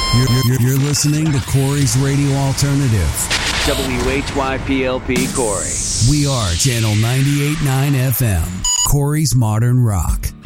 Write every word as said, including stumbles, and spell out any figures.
You're, you're, you're listening to Corey's Radio Alternative. W H Y P L P Corey. We are Channel ninety-eight point nine F M, Corey's Modern Rock.